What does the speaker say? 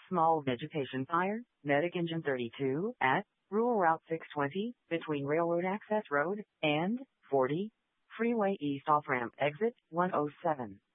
Small vegetation fire, Medic Engine 32, at Rural Route 620, between Railroad Access Road and 40, Freeway East off-ramp exit 107.